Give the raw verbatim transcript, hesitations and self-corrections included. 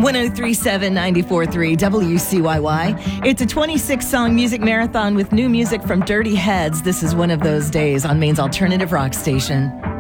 one oh three point seven, ninety-four point three W C Y Y. It's a twenty-six song music marathon with new music from Dirty Heads. This is one of those days on Maine's alternative rock station.